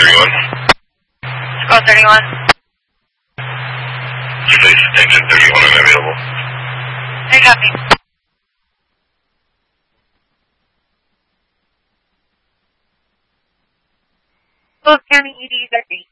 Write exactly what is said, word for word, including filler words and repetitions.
thirty-one. Squad thirty-one. Space engine thirty-one unavailable. I copy. Both County E Ds are free.